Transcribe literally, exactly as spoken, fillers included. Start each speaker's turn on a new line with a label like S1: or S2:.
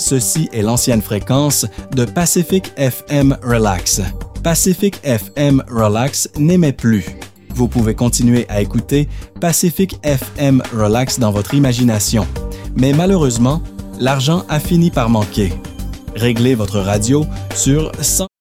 S1: Ceci est l'ancienne fréquence de Pacific F M Relax. Pacific F M Relax n'émet plus. Vous pouvez continuer à écouter Pacific F M Relax dans votre imagination. Mais malheureusement, l'argent a fini par manquer. Réglez votre radio sur cent